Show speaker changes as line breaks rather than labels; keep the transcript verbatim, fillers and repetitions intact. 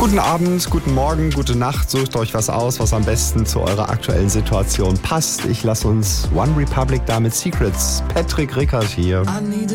Guten Abend, guten Morgen, gute Nacht. Sucht euch was aus, was am besten zu eurer aktuellen Situation passt. Ich lasse uns One Republic da mit Secrets. Patrick Rickert hier.